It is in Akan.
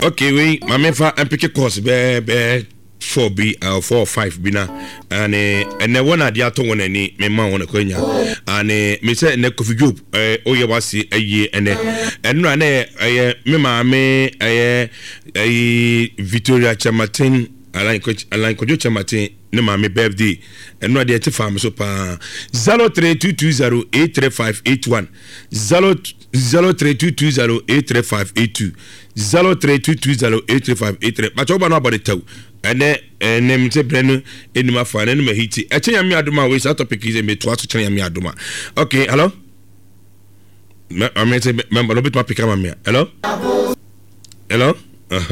Okay, we mame fa empike course be 4B or 4 or 5 bina and ne wona dia to wona ni me ma wona kwanya and me say ne Kofi Job oye wase aye ene eno na me ma me Victoria Chamatin Alain Kojo Chamatin ne ma me birthday eno de te fam so pa 0322083581 0322083582 0322083583 but oba no about the taw ene me te brenu enuma fa ene ma hiti echenya mi adoma we sa topic is me to aso chenya mi adoma. Okay, hello me say member no bit ma pick am me. Hello.